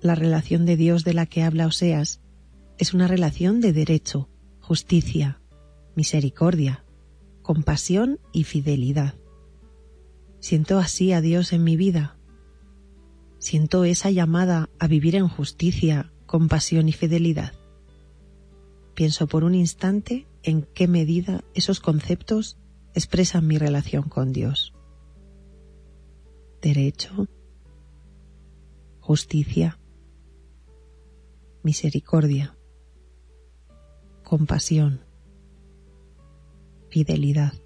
la relación de Dios de la que habla Oseas es una relación de derecho, justicia, misericordia, compasión y fidelidad. Siento así a Dios en mi vida. Siento esa llamada a vivir en justicia, compasión y fidelidad. Pienso por un instante en qué medida esos conceptos expresan mi relación con Dios. Derecho, justicia, misericordia, compasión, fidelidad.